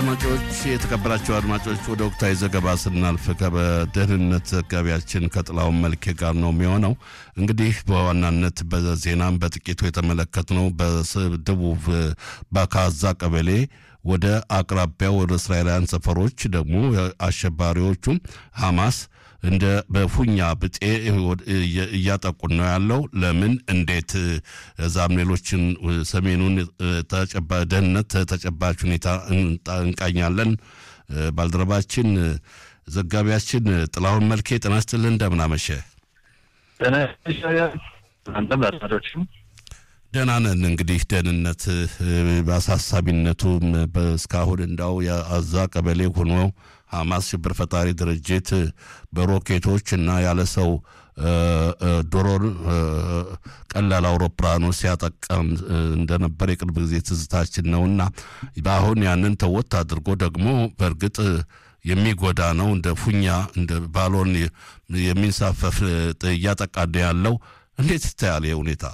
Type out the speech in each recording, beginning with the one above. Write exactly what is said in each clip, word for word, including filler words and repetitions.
አድማጮች የተከበራችሁ አድማጮች ወደ ወቅታዊ ዘገባ ስናልፍ ከደህንነት ዘጋቢያችን ከጥላውን መልኬ ጋር ነው የሚሆነው። እንግዲህ በዋናነት በዜናም በጥቂቱ የተመለከትነው በደቡብ በካዛ ቀበሌ ወደ አቅራቢያው ወደ እስራኤላውያን ሰፈሮች ደግሞ አሸባሪዎቹ ሐማስ እንደ በፉኛ ብጤ እያጠቁን ነው ያለው። ለምን እንዴት እዛም ሌሎችን ሰሜኑን ተጨባ ደህንነት ተጨባጭ ሁኔታ እንቃኛለን። ባልደረባችን ዘጋቢያችን ጥላሁን መልኬ ጤና ይስጥልን፣ እንደምን አመሸ? ጤና ይስጥልን። አንተም አድማጮችም ደህና ነን። እንግዲህ ደህንነት በአሳሳቢነቱም በእስካሁን እንዳው የአዛ ቀበሌ ሆኖ ሐማስ ሽብር ፈጣሪ ድርጅት በሮኬቶች እና ያለ ሰው ድሮን ቀላል አውሮፕላኖች ሲያጠቃም እንደነበር የቅርብ ጊዜ ትዝታችን ነውና በአሁን ያንን ተወት አድርጎ ደግሞ በእርግጥ የሚጎዳ ነው እንደ ፉኛ እንደ ባሎን የሚንሳፈፍ እያጠቃደ ያለው። እንዴት ይታያል ይሄ ሁኔታ?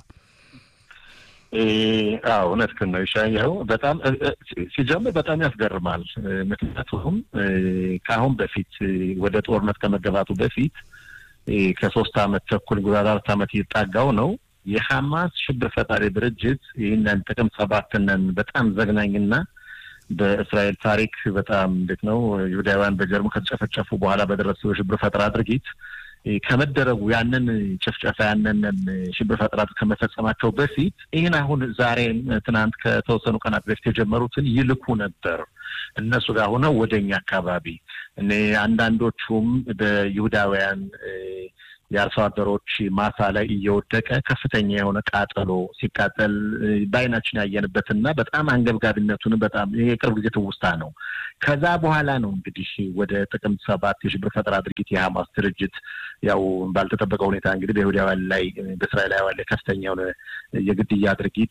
አዎ እውነት ነው ይሻያው። በጣም ሲጀምር በጣም ያስገርማል። ምክንያቱም ከአሁን በፊት ወደ ጦርነት ከመገባቱ በፊት ከሶስት አመት ተኩል ጉዳት አራት አመት ይጣጋው ነው የሐማስ ሽብር ፈጣሪ ድርጅት ይህንን ጥቅምት ሰባትን በጣም ዘግናኝና በእስራኤል ታሪክ በጣም እንዴት ነው ይሁዳውያን በጀርመን ከተጨፈጨፉ በኋላ በደረሰው ሽብር ፈጠራ ድርጊት ከመደረጉ ያንን ጭፍጨፋ ያንን ሽብር ፈጠራ ከመፈጸማቸው በፊት ይሄን አሁን ዛሬ ትናንት ከተወሰኑ ቀናት በፊት የጀመሩትን ይልኩ ነበር እነሱ ጋር ሆነው ወደኛ አካባቢ እኔ አንዳንዶቹም በይሁዳውያን የአርሶ አደሮች ማሳ ላይ እየወደቀ ከፍተኛ የሆነ ቃጠሎ ሲቃጠል ባይናችን ያየንበትና በጣም አንገብጋቢነቱን በጣም የቅርብ ጊዜ ትውስታ ነው። ከዛ በኋላ ነው እንግዲህ ወደ ጥቅምት ሰባት የሽብር ፈጠራ ድርጊት የሐማስ ድርጅት ያው ባልተጠበቀ ሁኔታ እንግዲህ በይሁዳውያን ላይ በእስራኤላውያን ላይ ከፍተኛ የሆነ የግድያ ድርጊት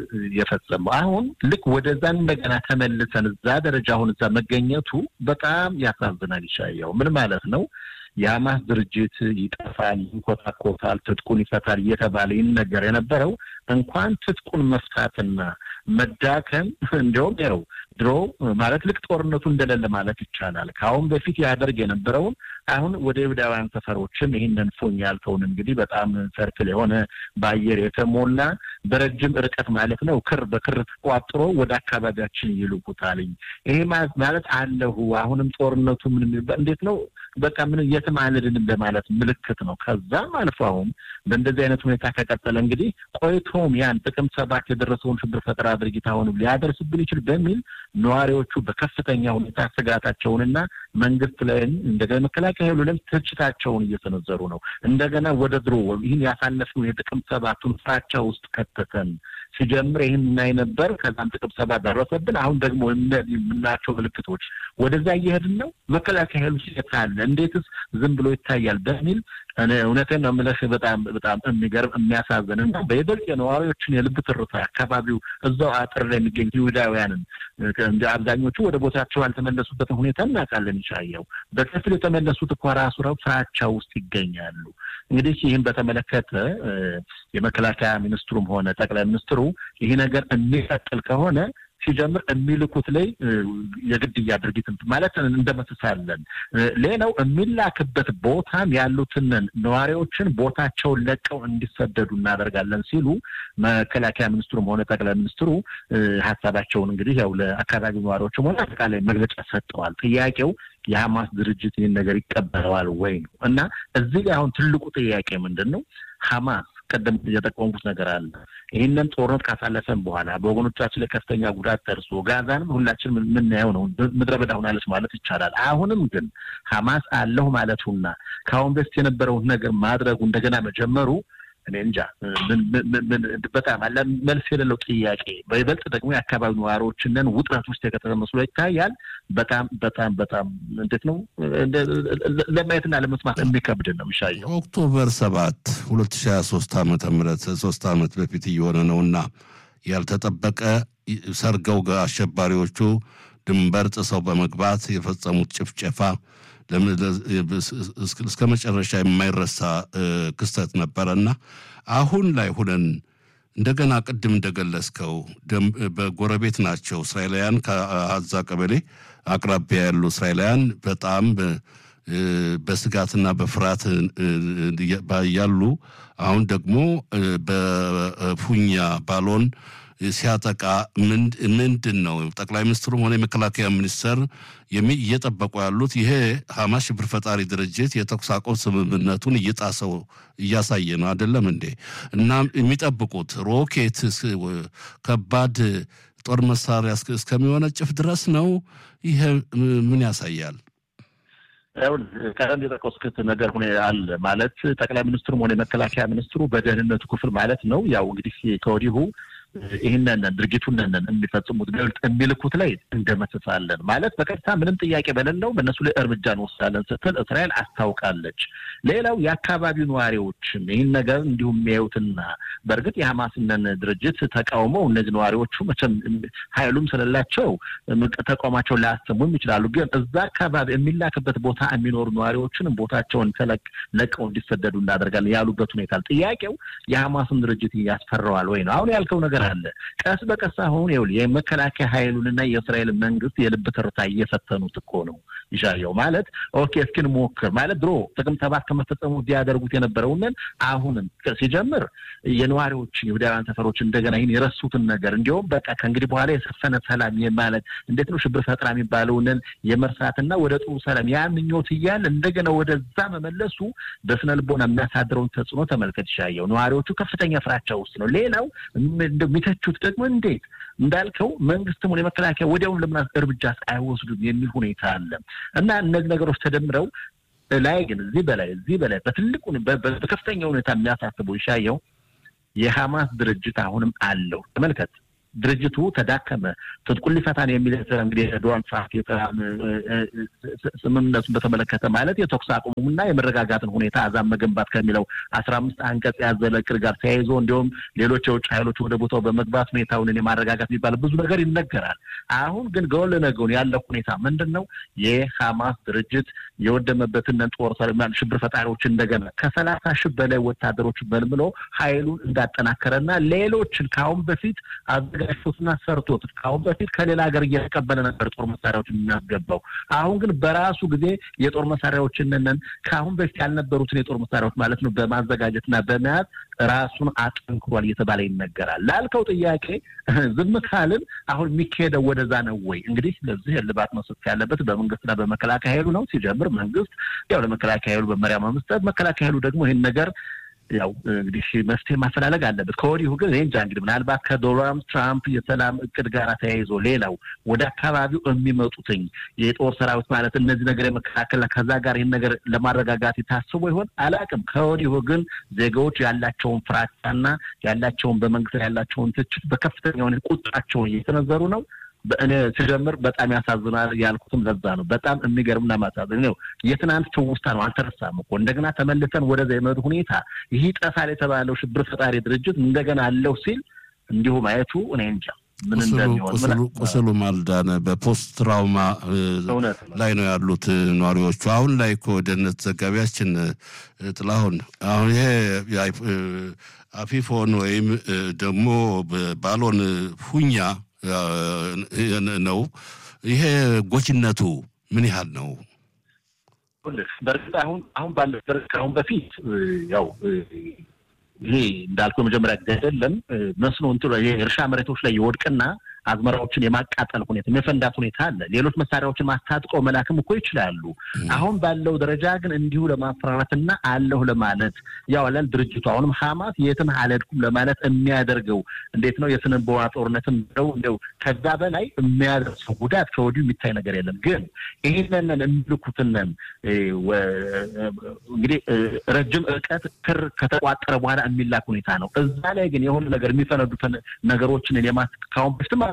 የፈጸመው። አሁን ልክ ወደዛ እንደገና ተመልሰን እዛ ደረጃ አሁን እዛ መገኘቱ በጣም ያሳዝናል። ይሻያው ምን ማለት ነው? የሐማስ ድርጅት ይጠፋል፣ ይንኮታኮታል፣ ትጥቁን ይፈታል እየተባለ ይነገር የነበረው እንኳን ትጥቁን መፍታትና መዳከም እንደውም ነው ድሮ ማለት ልክ ጦርነቱ እንደሌለ ማለት ይቻላል። ካሁን በፊት ያደርግ የነበረውን አሁን ወደ ይሁዳውያን ሰፈሮችም ይሄንን ፎኝ ያልከውን እንግዲህ በጣም ሰርክል የሆነ በአየር የተሞላ በረጅም ርቀት ማለት ነው ክር በክር ተቋጥሮ ወደ አካባቢያችን ይልኩታል። ይሄ ማለት አለሁ አሁንም ጦርነቱ ምን እንዴት ነው በቃ ምን የተማለድን እንደማለት ምልክት ነው። ከዛም አልፎ አሁን በእንደዚህ አይነት ሁኔታ ከቀጠለ እንግዲህ ቆይቶም ያን ጥቅምት ሰባት የደረሰውን ሽብር ፈጠራ ድርጊት አሁንም ሊያደርስብን ይችላል በሚል ነዋሪዎቹ በከፍተኛ ሁኔታ ስጋታቸውንና መንግስት ላይ እንደገና መከላከያ ኃይሉ ላይ ትችታቸውን እየሰነዘሩ ነው። እንደገና ወደ ድሮ ይህን ያሳለፈው የጥቅምት ሰባቱን ፍራቻ ውስጥ ከተተን ሲጀምር ይሄን ናይ ነበር። ከዛም ጥቅምት ሰባት ደረሰብን። አሁን ደግሞ የምናቸው ምልክቶች ወደዛ እየሄድን ነው። መከላከያ ኃይሉ ሲታለ እንዴትስ ዝም ብሎ ይታያል በሚል እኔ እውነቴን ነው የምልህ በጣም በጣም የሚገርም የሚያሳዝን እና በይበልጥ የነዋሪዎችን የልብ ትርታ አካባቢው እዛው አጥር ላይ የሚገኙ ይሁዳውያንን እንደ አብዛኞቹ ወደ ቦታቸው ያልተመለሱበትን ሁኔታ እናውቃለን። ይሻያው በከፊል የተመለሱት እኮ ራሱ ፍራቻ ውስጥ ይገኛሉ። እንግዲህ ይህን በተመለከተ የመከላከያ ሚኒስትሩም ሆነ ጠቅላይ ሚኒስትሩ ይሄ ነገር የሚቀጥል ከሆነ ሲጀምር የሚልኩት ላይ የግድያ ድርጊት ማለት እንደመስሳለን ሌላው የሚላክበት ቦታም ያሉትን ነዋሪዎችን ቦታቸውን ለቀው እንዲሰደዱ እናደርጋለን ሲሉ መከላከያ ሚኒስትሩም ሆነ ጠቅላይ ሚኒስትሩ ሐሳባቸውን እንግዲህ ያው ለአካባቢው ነዋሪዎችም ሆነ አጠቃላይ መግለጫ ሰጥተዋል። ጥያቄው የሐማስ ድርጅት ይህን ነገር ይቀበላል ወይ ነው እና እዚህ ላይ አሁን ትልቁ ጥያቄ ምንድነው? ሐማስ ቀደም የተጠቆሙት ነገር አለ። ይሄንን ጦርነት ካሳለፈን በኋላ በወገኖቻችን ላይ ከፍተኛ ጉዳት ደርሶ ጋዛንም ሁላችንም የምናየው ነው ምድረ በዳ ሆናለች ማለት ይቻላል። አሁንም ግን ሐማስ አለሁ ማለቱና ካሁን በፊት የነበረውን ነገር ማድረጉ እንደገና መጀመሩ እኔ እንጃ ምን ምን በጣም አለ መልስ የሌለው ጥያቄ በይበልጥ ደግሞ የአካባቢው ነዋሪዎችን ውጥረት ውስጥ የከተተ መስሎ ይታያል። በጣም በጣም በጣም እንዴት ነው ለማየትና ለመስማት የሚከብድ ነው። ይሻየው ኦክቶበር ሰባት ሁለት ሺህ ሃያ ሶስት ዓመተ ምህረት ሶስት ዓመት በፊት እየሆነ ነውና ያልተጠበቀ ሰርገው አሸባሪዎቹ ድንበር ጥሰው በመግባት የፈጸሙት ጭፍጨፋ እስከ መጨረሻ የማይረሳ ክስተት ነበርና አሁን ላይ ሆነን እንደገና ቅድም እንደገለጽከው በጎረቤት ናቸው እስራኤላውያን ከአዛ ቀበሌ አቅራቢያ ያሉ እስራኤላውያን በጣም በስጋትና በፍርሃት ያሉ አሁን ደግሞ በፉኛ ባሎን ሲያጠቃ ምንድን ነው ጠቅላይ ሚኒስትሩም ሆነ የመከላከያ ሚኒስተር እየጠበቁ ያሉት ይሄ ሐማስ ሽብር ፈጣሪ ድርጅት የተኩስ አቁም ስምምነቱን እየጣሰው እያሳየ ነው አይደለም እንዴ? እና የሚጠብቁት ሮኬት ከባድ ጦር መሳሪያ እስከሚወነጭፍ ድረስ ነው። ይሄ ምን ያሳያል? አሁን ቀደም የጠቀስኩት ነገር ሆነ አለ ማለት ጠቅላይ ሚኒስትሩም ሆነ የመከላከያ ሚኒስትሩ በደህንነቱ ክፍል ማለት ነው ያው እንግዲህ ከወዲሁ ይሄንን ድርጊቱን እንዲፈጽሙት ገልጥ የሚልኩት ላይ እንደመሰሳለን ማለት በቀጥታ ምንም ጥያቄ በሌለው በእነሱ ላይ እርምጃ እንወስዳለን ስትል እስራኤል አስታውቃለች። ሌላው የአካባቢው ነዋሪዎችም ይሄን ነገር እንዲሁም የሚያዩትና በእርግጥ የሐማስን ድርጅት ተቃውመው እነዚህ ነዋሪዎቹ መቼም ኃይሉም ስለላቸው ተቃውሟቸው ላያሰሙም ይችላሉ። ግን እዛ አካባቢ የሚላክበት ቦታ የሚኖሩ ነዋሪዎችን ቦታቸውን ተለቅ ለቀው እንዲሰደዱ እናደርጋለን ያሉበት ሁኔታ ጥያቄው የሐማስን ድርጅት ያስፈራዋል ወይ ነው። አሁን ያልከው ነገር አለ ቀስ በቀስ አሁን ይኸውልህ የመከላከያ ኃይሉንና የእስራኤል መንግስት የልብ ትርታ እየፈተኑት እኮ ነው ይሻየው ማለት ኦኬ እስኪን ሞክር ማለት ድሮ ጥቅም ሰባት ከመፈጸሙ ያደርጉት የነበረውን አሁንም ሲጀምር የነዋሪዎች የወዳን ሰፈሮች እንደገና ይሄን የረሱትን ነገር እንዲያውም በቃ ከእንግዲህ በኋላ የሰፈነ ሰላም የማለት እንዴት ነው ሽብር ፈጥራ የሚባለውን የመርሳትና ወደ ጥሩ ሰላም ያ ምኞት ይያል እንደገና ወደዛ መመለሱ በስነ ልቦና የሚያሳድረውን ተጽዕኖ ተመልከት ይሻየው ነዋሪዎቹ ከፍተኛ ፍራቻ ውስጥ ነው። ሌላው እንደሚተቹት ደግሞ እንዴት እንዳልከው መንግስትም ሆነ መከላከያ ወዲያውን ለምን እርምጃ አይወስዱም የሚል ሁኔታ አለ እና እነዚህ ነገሮች ተደምረው ላይ ግን እዚህ በላይ እዚህ በላይ በትልቁ በከፍተኛ ሁኔታ የሚያሳስበው ይሻየው የሐማስ ድርጅት አሁንም አለው ተመልከት ድርጅቱ ተዳከመ ትጥቁን ሊፈታን የሚል እንግዲህ ዶናልድ ትራምፕ የሰላም ስምምነቱን በተመለከተ ማለት የተኩስ አቁሙና የመረጋጋትን ሁኔታ አዛም መገንባት ከሚለው አስራ አምስት አንቀጽ ያዘለ ቅር ጋር ተያይዞ እንዲሁም ሌሎች የውጭ ኃይሎች ወደ ቦታው በመግባት ሁኔታውን የማረጋጋት የሚባል ብዙ ነገር ይነገራል። አሁን ግን ጎል ነገውን ያለው ሁኔታ ምንድነው? የሐማስ ድርጅት የወደመበትን ጦር ሰላም ሽብር ፈጣሪዎች እንደገና ከሰላሳ ሺህ በላይ ወታደሮች በልምሎ ኃይሉን እንዳጠናከረና ሌሎችን ካሁን በፊት አዘጋጅቶና ሰርቶት ካሁን በፊት ከሌላ ሀገር እየተቀበለ ነበር ጦር መሳሪያዎችን የሚያስገባው። አሁን ግን በራሱ ጊዜ የጦር መሳሪያዎችን ነን ካሁን በፊት ያልነበሩትን የጦር መሳሪያዎች ማለት ነው በማዘጋጀትና በመያዝ ራሱን አጥንክሯል እየተባለ ይነገራል። ላልከው ጥያቄ ዝም ካልን አሁን የሚከደው ወደዛ ነው ወይ? እንግዲህ ለዚህ ልባት መስጠት ያለበት በመንግስትና በመከላከያ ኃይሉ ነው። ሲጀምር መንግስት ያው ለመከላከያ ኃይሉ በመሪያ ማመስጠት መከላከያ ኃይሉ ደግሞ ይሄን ነገር ያው እንግዲህ መፍትሄ ማፈላለግ አለበት። ከወዲሁ ግን እንጃ እንግዲህ ምናልባት ከዶናልድ ትራምፕ የሰላም እቅድ ጋር ተያይዞ ሌላው ወደ አካባቢው የሚመጡትኝ የጦር ሰራዊት ማለት እነዚህ ነገር የመከላከል ከዛ ጋር ይሄን ነገር ለማረጋጋት ታስቦ ይሆን አላቅም። ከወዲሁ ግን ዜጋዎች ያላቸውን ፍራቻና ያላቸውን በመንግስት ያላቸውን ትችት በከፍተኛ ሁኔታ ቁጣቸውን እየተነዘሩ ነው። በእኔ ሲጀምር በጣም ያሳዝናል ያልኩትም ለዛ ነው። በጣም የሚገርምና ማሳዘን ነው። የትናንት ትውስታ ነው አልተረሳም እኮ እንደገና ተመልሰን ወደ ዘመድ ሁኔታ ይሄ ጠፋል የተባለው ሽብር ፈጣሪ ድርጅት እንደገና አለው ሲል እንዲሁ ማየቱ እኔ እንጃ ምን እንደሚሆን ምን ቁስሉ ማልዳነ በፖስት ትራውማ ላይ ነው ያሉት ነዋሪዎቹ። አሁን ላይ እኮ ደህንነት ዘጋቢያችን ጥላሁን አሁን ይሄ አፊፎን ወይም ደግሞ ባሎን ፉኛ ነው ይሄ ጎችነቱ ምን ያህል ነው? በርግጥ አሁን አሁን ባለው አሁን በፊት ያው ይሄ እንዳልኩ መጀመሪያ አይደለም መስኖ እንትን የእርሻ መሬቶች ላይ ይወድቅና አዝመራዎችን የማቃጠል ሁኔታ የፈንዳት ሁኔታ አለ። ሌሎች መሳሪያዎችን ማስታጥቀው መላክም እኮ ይችላሉ። አሁን ባለው ደረጃ ግን እንዲሁ ለማፈራራትና አለሁ ለማለት ያው አላል ድርጅቱ አሁንም ሐማስ የትም አልሄድኩም ለማለት የሚያደርገው እንዴት ነው የስነልቦና ጦርነትም ነው እንደው ከዛ በላይ የሚያደርሰው ጉዳት ከወዲሁ የሚታይ ነገር የለም። ግን ይሄንን እንልኩትነን እንግዲህ ረጅም ርቀት ክር ከተቋጠረ በኋላ የሚላክ ሁኔታ ነው። እዛ ላይ ግን የሆነ ነገር የሚፈነዱት ነገሮችን የማስካውን በስተማ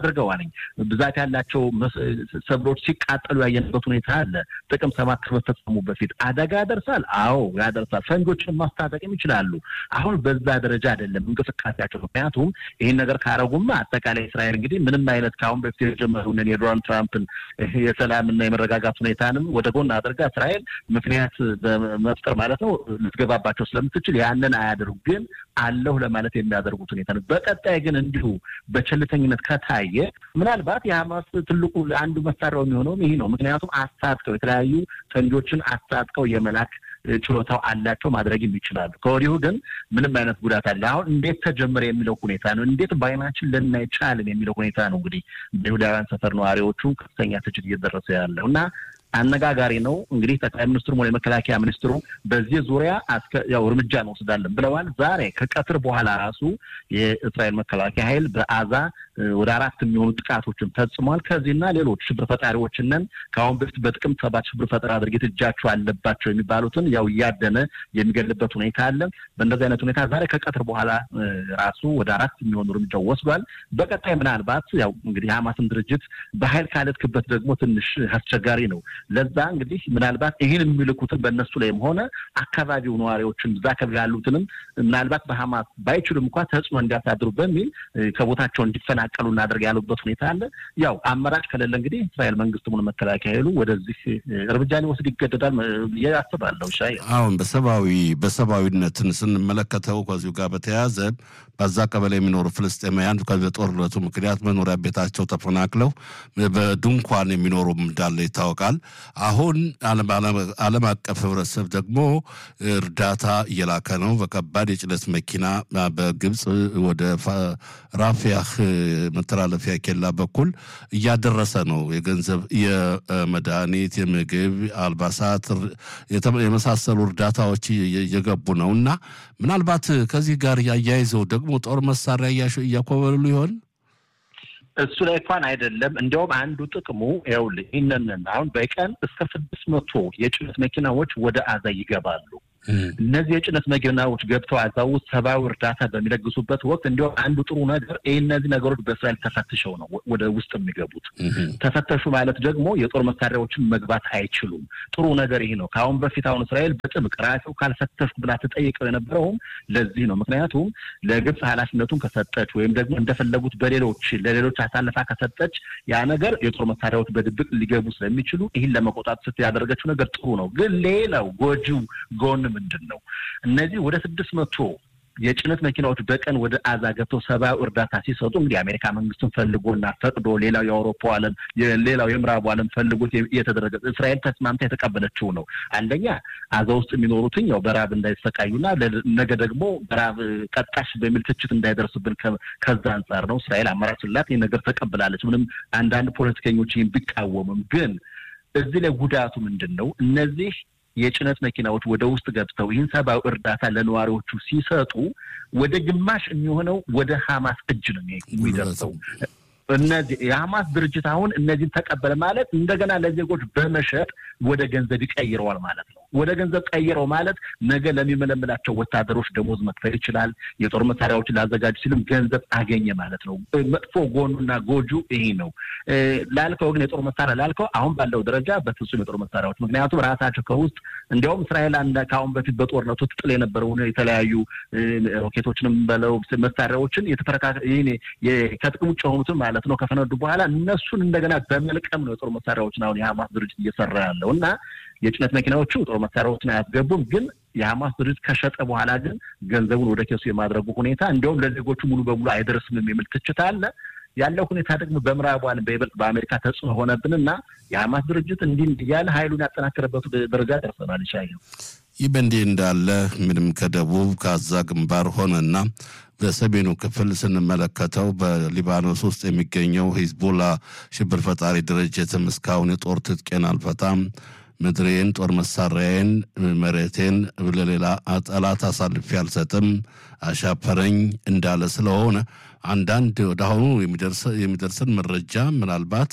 አድርገዋልኝ ብዛት ያላቸው ሰብሎች ሲቃጠሉ ያየንበት ሁኔታ አለ ጥቅም ሰባት ከመፈጸሙ በፊት አደጋ ያደርሳል አዎ ያደርሳል ፈንጆችን ማስታጠቅም ይችላሉ አሁን በዛ ደረጃ አይደለም እንቅስቃሴያቸው ምክንያቱም ይሄን ነገር ካረጉማ አጠቃላይ እስራኤል እንግዲህ ምንም አይነት ካሁን በፊት የጀመሩን የዶናልድ ትራምፕን የሰላምና የመረጋጋት ሁኔታንም ወደ ጎን አድርጋ እስራኤል ምክንያት በመፍጠር ማለት ነው ልትገባባቸው ስለምትችል ያንን አያደርጉ ግን አለው ለማለት የሚያደርጉት ሁኔታ ነው በቀጣይ ግን እንዲሁ በቸልተኝነት ከታየ ምናልባት የሐማስ ትልቁ አንዱ መሳሪያው የሚሆነው ይሄ ነው ምክንያቱም አስታጥቀው የተለያዩ ፈንጆችን አስታጥቀው የመላክ ችሎታው አላቸው ማድረግ ይችላሉ ከወዲሁ ግን ምንም አይነት ጉዳት አለ አሁን እንዴት ተጀመረ የሚለው ሁኔታ ነው እንዴት ባይናችን ለናይ ቻልን የሚለው ሁኔታ ነው እንግዲህ በይሁዳውያን ሰፈር ነዋሪዎቹ ከፍተኛ ትችት እየደረሰ ያለውና አነጋጋሪ ነው እንግዲህ ጠቅላይ ሚኒስትሩ ወይ መከላከያ ሚኒስትሩ በዚህ ዙሪያ ያው እርምጃ እንወስዳለን ብለዋል ዛሬ ከቀትር በኋላ ራሱ የእስራኤል መከላከያ ኃይል በአዛ ወደ አራት የሚሆኑ ጥቃቶችን ፈጽሟል ከዚህና ሌሎች ሽብር ፈጣሪዎችንን ካሁን በፊት በጥቅምት ሰባት ሽብር ፈጠራ ድርጊት እጃቸው አለባቸው የሚባሉትን ያው ያደነ የሚገልበት ሁኔታ አለ በእንደዚህ አይነት ሁኔታ ዛሬ ከቀትር በኋላ ራሱ ወደ አራት የሚሆኑ እርምጃ ወስዷል በቀጣይ ምናልባት ያው እንግዲህ ሐማስን ድርጅት በኃይል ካለትክበት ደግሞ ትንሽ አስቸጋሪ ነው ለዛ እንግዲህ ምናልባት ይሄን የሚልኩትን በእነሱ ላይም ሆነ አካባቢው ነዋሪዎችን ዛከብ ያሉትንም ምናልባት በሐማስ ባይችሉም እንኳን ተጽዕኖ እንዲያሳድሩ በሚል ከቦታቸው እንዲፈናቀሉ እናደርግ ያሉበት ሁኔታ አለ ያው አመራጭ ከሌለ እንግዲህ እስራኤል መንግስቱን መከላከያ ኃይሉ ወደዚህ እርምጃ ሊወስድ ይገደዳል ያስባለው ሻይ አሁን በሰባዊ በሰባዊነትን ስንመለከተው ከዚሁ ጋር በተያያዘ በዛ ቀበሌ የሚኖሩ ፍልስጤማውያን ከጦርነቱ ምክንያት መኖሪያ ቤታቸው ተፈናቅለው በድንኳን የሚኖሩ እንዳለ ይታወቃል አሁን ዓለም አቀፍ ህብረተሰብ ደግሞ እርዳታ እየላከ ነው በከባድ የጭነት መኪና በግብጽ ወደ ራፊያህ መተላለፊያ ኬላ በኩል እያደረሰ ነው የገንዘብ የመድኃኒት የምግብ አልባሳት የመሳሰሉ እርዳታዎች እየገቡ ነውና ምናልባት ከዚህ ጋር ያያይዘው ደግሞ ጦር መሳሪያ እያኮበሉ ይሆን እሱ ላይ እንኳን አይደለም እንደውም አንዱ ጥቅሙ ይኸውልህ ይነነን አሁን በቀን እስከ ስድስት መቶ የጭነት መኪናዎች ወደ አዛ ይገባሉ እነዚህ የጭነት መኪናዎች ገብተው አዛው ሰባው እርዳታ በሚለግሱበት ወቅት እንደው አንዱ ጥሩ ነገር እነዚህ ነገሮች በእስራኤል ተፈትሸው ነው ወደ ውስጥ የሚገቡት ተፈተሹ ማለት ደግሞ የጦር መሳሪያዎችን መግባት አይችሉም ጥሩ ነገር ይሄ ነው ካሁን በፊት አሁን እስራኤል በጥብቅ ራሱ ካልፈተሽኩ ብላ ተጠይቀው የነበረው ለዚህ ነው ምክንያቱም ለግብጽ ኃላፊነቱን ከሰጠች ወይም ደግሞ እንደፈለጉት በሌሎች ለሌሎች አሳልፋ ከሰጠች ያ ነገር የጦር መሳሪያዎች በድብቅ ሊገቡ ስለሚችሉ ይሄን ለመቆጣጠር ስትያደርገችው ነገር ጥሩ ነው ግን ሌላው ጎጂው ጎን ምንድነው እነዚህ ወደ ስድስት መቶ የጭነት መኪናዎች በቀን ወደ አዛ ገብተው ሰባው እርዳታ ሲሰጡ እንግዲህ አሜሪካ መንግስቱን ፈልጎና ፈቅዶ ሌላው የአውሮፓ ዓለም ሌላው የምዕራቡ ዓለም ፈልጎት የተደረገ እስራኤል ተስማምታ የተቀበለችው ነው አንደኛ አዛ ውስጥ የሚኖሩትኝ ያው በራብ እንዳይሰቃዩና ነገ ደግሞ በራብ ቀጣሽ በሚል ትችት እንዳይደርስብን ከዛ አንፃር ነው እስራኤል አማራጭላት የነገር ተቀበላለች ምንም አንዳንድ ፖለቲከኞች ይህን ቢቃወሙም ግን እዚህ ላይ ጉዳቱ ምንድነው እነዚህ የጭነት መኪናዎች ወደ ውስጥ ገብተው ይህን ሰባው እርዳታ ለነዋሪዎቹ ሲሰጡ ወደ ግማሽ የሚሆነው ወደ ሐማስ እጅ ነው የሚደርሰው እነዚህ የሐማስ ድርጅት አሁን እነዚህን ተቀበለ ማለት እንደገና ለዜጎች በመሸጥ ወደ ገንዘብ ይቀይረዋል ማለት ነው ወደ ገንዘብ ቀይረው ማለት ነገ ለሚመለምላቸው ወታደሮች ደሞዝ መክፈል ይችላል የጦር መሳሪያዎችን ላዘጋጁ ሲልም ገንዘብ አገኘ ማለት ነው መጥፎ ጎኑና ጎጁ ይሄ ነው ላልከው ግን የጦር መሳሪያ ላልከው አሁን ባለው ደረጃ በፍጹም የጦር መሳሪያዎች ምክንያቱም ራሳቸው ከውስጥ እንዲያውም እስራኤል አንደ ካሁን በፊት በጦርነቱ ትጥል የነበረው የተለያዩ ሮኬቶችንም በለው መሳሪያዎችን የተፈረካከ ይሄ የከጥቅም ውጭ ሆኑትን ማለት ነው ከፈነዱ በኋላ እነሱን እንደገና በመልቀም ነው የጦር መሳሪያዎችን አሁን የሐማስ ድርጅት እየሰራ ያለው እና የጭነት መኪናዎቹ ጦር መሳሪያዎችን አያስገቡም ግን የሐማስ ድርጅት ከሸጠ በኋላ ግን ገንዘቡን ወደ ኬሱ የማድረጉ ሁኔታ እንደውም ለዜጎቹ ሙሉ በሙሉ አይደርስም የሚል ትችት አለ ያለው ሁኔታ ደግሞ በምዕራቡ ዓለም በይበልጥ በአሜሪካ ተጽዕኖ ሆነብንና የሐማስ ድርጅት እንዲህ እንዲያለ ኃይሉን ያጠናከረበት ደረጃ ደርሰናል ይሻየው ይህ በእንዲህ እንዳለ ምንም ከደቡብ ከአዛ ግንባር ሆነና በሰሜኑ ክፍል ስንመለከተው በሊባኖስ ውስጥ የሚገኘው ሂዝቦላ ሽብር ፈጣሪ ድርጅትም እስካሁን የጦር ትጥቄን አልፈታም ምድሬን ጦር መሳሪያዬን መሬቴን ለሌላ ጠላት አሳልፌ አልሰጥም አሻፈረኝ እንዳለ ስለሆነ አንዳንድ ወዳሁኑ የሚደርስ የሚደርስን መረጃ ምናልባት